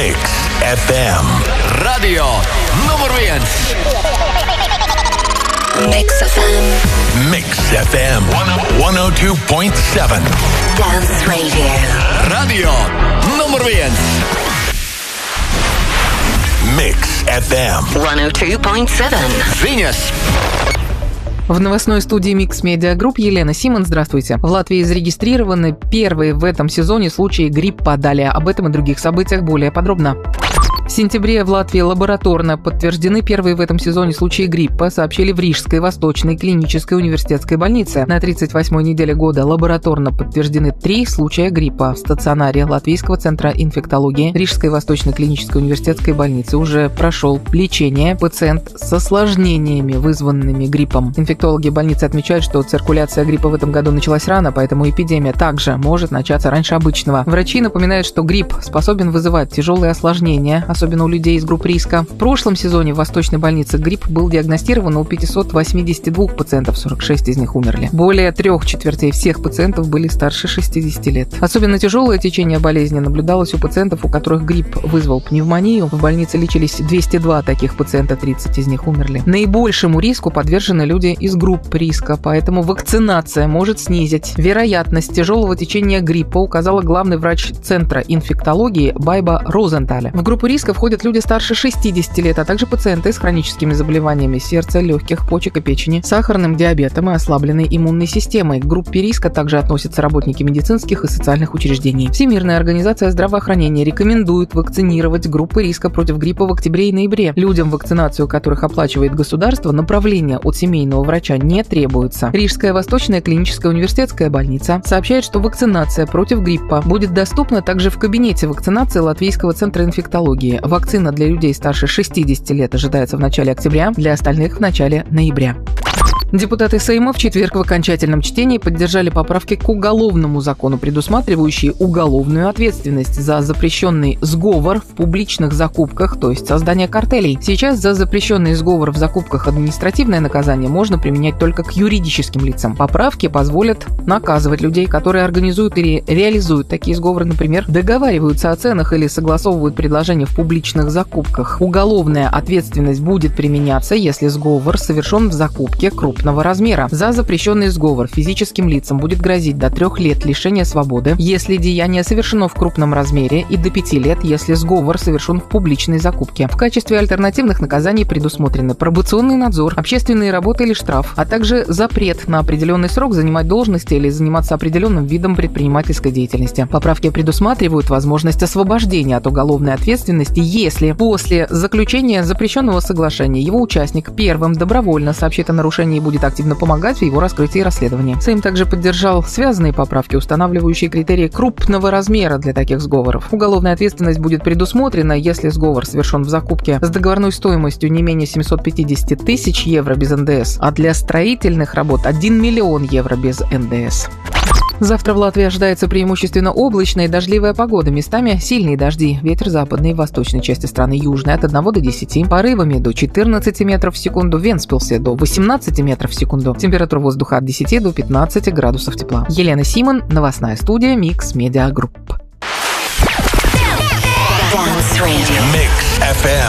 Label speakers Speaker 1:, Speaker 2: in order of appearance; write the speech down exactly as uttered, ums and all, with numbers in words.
Speaker 1: Mix эф эм. Radio nummer viens.
Speaker 2: Mix эф эм.
Speaker 1: Mix эф эм сто два punt seven.
Speaker 2: Dance Radio.
Speaker 1: Radio nummer viens. Mix эф эм
Speaker 2: сто два punt seven.
Speaker 1: Viņas.
Speaker 3: В новостной студии Mix Media Group Елена Симон. Здравствуйте. В Латвии зарегистрированы первые в этом сезоне случаи гриппа. Далее об этом и других событиях более подробно. В сентябре в Латвии лабораторно подтверждены первые в этом сезоне случаи гриппа, сообщили в Рижской Восточной клинической университетской больнице. На тридцать восьмой неделе года лабораторно подтверждены три случая гриппа. В стационаре Латвийского центра инфектологии Рижской Восточной клинической университетской больницы уже прошел лечение пациент с осложнениями, вызванными гриппом. Инфектологи больницы отмечают, что циркуляция гриппа в этом году началась рано, поэтому эпидемия также может начаться раньше обычного. Врачи напоминают, что грипп способен вызывать тяжелые осложнения, особенно у людей из групп риска. В прошлом сезоне в Восточной больнице грипп был диагностирован у пятьсот восемьдесят два пациентов, сорок шесть из них умерли. Более трех четвертей всех пациентов были старше шестидесяти лет. Особенно тяжелое течение болезни наблюдалось у пациентов, у которых грипп вызвал пневмонию. В больнице лечились двести два таких пациента, тридцать из них умерли. Наибольшему риску подвержены люди из групп риска, поэтому вакцинация может снизить вероятность тяжелого течения гриппа, указала главный врач Центра инфектологии Байба Розенталя. В группу риска входят люди старше шестидесяти лет, а также пациенты с хроническими заболеваниями сердца, легких, почек и печени, сахарным диабетом и ослабленной иммунной системой. К группе риска также относятся работники медицинских и социальных учреждений. Всемирная организация здравоохранения рекомендует вакцинировать группы риска против гриппа в октябре и ноябре. Людям, вакцинацию которых оплачивает государство, направление от семейного врача не требуется. Рижская Восточная клиническая университетская больница сообщает, что вакцинация против гриппа будет доступна также в кабинете вакцинации Латвийского центра инфектологии. Вакцина для людей старше шестидесяти лет ожидается в начале октября, для остальных – в начале ноября. Депутаты Сейма в четверг в окончательном чтении поддержали поправки к уголовному закону, предусматривающие уголовную ответственность за запрещенный сговор в публичных закупках, то есть создание картелей. Сейчас за запрещенный сговор в закупках административное наказание можно применять только к юридическим лицам. Поправки позволят наказывать людей, которые организуют или реализуют такие сговоры, например, договариваются о ценах или согласовывают предложения в публичных закупках. Уголовная ответственность будет применяться, если сговор совершен в закупке крупного размера. За запрещенный сговор физическим лицам будет грозить до трех лет лишения свободы, если деяние совершено в крупном размере, и до пяти лет, если сговор совершен в публичной закупке. В качестве альтернативных наказаний предусмотрены пробационный надзор, общественные работы или штраф, а также запрет на определенный срок занимать должности или заниматься определенным видом предпринимательской деятельности. Поправки предусматривают возможность освобождения от уголовной ответственности, если после заключения запрещенного соглашения его участник первым добровольно сообщит о нарушении и будет активно помогать в его раскрытии и расследовании. Сейм также поддержал связанные поправки, устанавливающие критерии крупного размера для таких сговоров. Уголовная ответственность будет предусмотрена, если сговор совершен в закупке с договорной стоимостью не менее семьсот пятьдесят тысяч евро без эн дэ эс, а для строительных работ один миллион евро без эн дэ эс. Завтра в Латвии ожидается преимущественно облачная и дождливая погода. Местами сильные дожди. Ветер западной и восточной части страны южный от одного до десяти. Порывами до четырнадцати метров в секунду. В Вентспилсе до восемнадцати метров в секунду. Температура воздуха от десяти до пятнадцати градусов тепла. Елена Симон, новостная студия Mix Media Group.
Speaker 1: Mix эф эм.